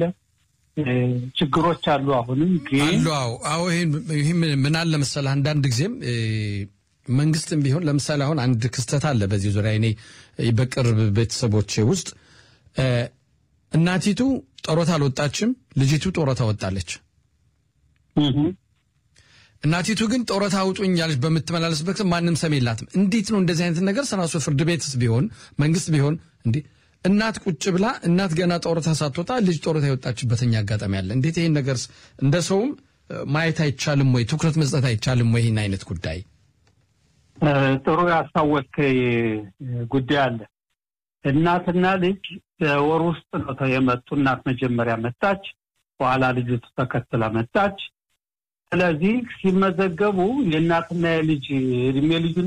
ችግሮች አሉ አሁንም ግን አሉ አዎ ይሄ ምን አለ መሰለ አንዳንድ ጊዜም መንግስትም ቢሆን ለምሳሌ አሁን አንድ ክስተት አለ በዚህ ዙሪያ እኔ በቅርብ ቤተሰቦቼ ውስጥ እናቲቱ ጦረታ አልወጣችም ልጅቱ ጦረታ ወጣለች እናቲቱ ግን ጦረታ አውጡኝ ያለች በመተመላለስበት ማንንም ሰሜላትም እንዴት ነው እንደዚህ አይነት ነገር ሰናሶ ፍርድ ቤትስ ቢሆን መንግስት ቢሆን እንዴ እናት ቁጭ ብላ እናት ገና ጦረታ ሳትወጣ ልጅ ጦረታ የወጣችበትኛ አጋጣሚ አለ እንዴት ይሄን ነገር እንደ ሰውም ማየት አይቻልም ወይ ትኩረት መስጠት አይቻልም ወይ ይሄን አይነት ጉዳይ ጥሩ ያሳወቅ ጉዳይ አለ እናትና ልጅ ወር ውስጥ ነው የመጡ እናት መጀመሪያ መጣች በኋላ ልጅ ተከትላ መጣች ስለዚህ ሲመዘገቡ የእናትና የልጅ እድሜ ልጅ